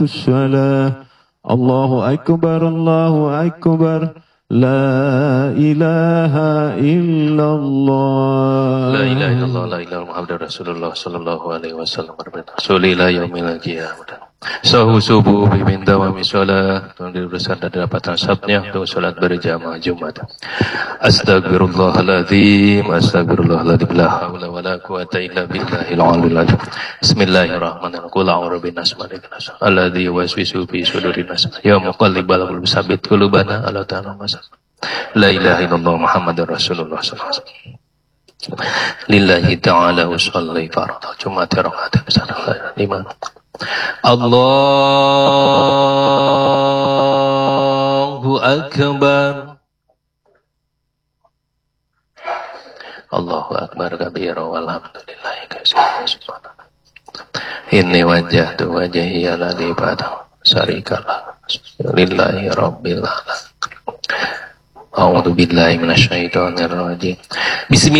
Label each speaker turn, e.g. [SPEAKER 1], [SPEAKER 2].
[SPEAKER 1] الصلاة الله أكبر الله أكبر لا إله إلا الله
[SPEAKER 2] لا إله إلا الله لا إله إلا محمد رسول الله صلى الله عليه وسلم رسول إلى يوم القيامة Sahu subuh bimin dawami sholat untuk diurusan dan dapatan sabnya untuk sholat berjamaah Jumat. Astagfirullahaladzim, astagfirullahaladzim, la hawla wa la quwata illa billahil aliyil azim. Bismillahirrahmanirrahim. Qul a'udzu binnas malikin nas. Alladzi yuwaswisu fi sudurin nas. Ya muqallibal qulub tsabbit qulubana ala ta'ala masal. La ilaha illallah Muhammadur Rasulullah sallallahu alaihi wasallam. Lillahi ta'ala usolli farada Jumat rakaat misalnya iman. Allahu Akbar Allahu Akbar kabira walhamdulillahi katsira subhanallah. Inni wajjahtu wajhi ala ibadah syarikalah lillahi rabbil alamin. A'udzu billahi minasyaitonir rajim. Bismillah.